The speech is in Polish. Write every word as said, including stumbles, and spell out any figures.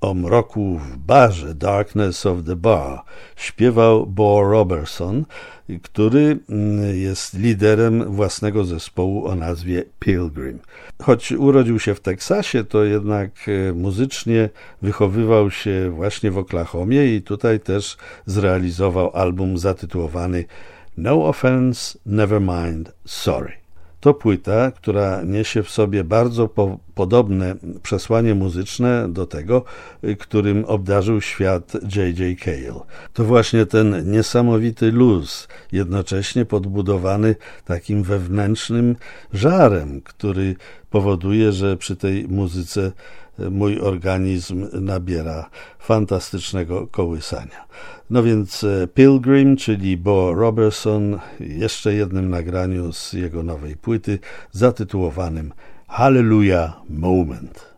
o mroku w barze, Darkness of the Bar, śpiewał Bo Robertson, który jest liderem własnego zespołu o nazwie Pilgrim. Choć urodził się w Teksasie, to jednak muzycznie wychowywał się właśnie w Oklahomie i tutaj też zrealizował album zatytułowany No Offense, Nevermind, Sorry. To płyta, która niesie w sobie bardzo po- podobne przesłanie muzyczne do tego, którym obdarzył świat J J. Cale. To właśnie ten niesamowity luz, jednocześnie podbudowany takim wewnętrznym żarem, który powoduje, że przy tej muzyce mój organizm nabiera fantastycznego kołysania. No więc Pilgrim, czyli Bo Robertson, jeszcze jednym nagraniu z jego nowej płyty zatytułowanym Hallelujah Moment.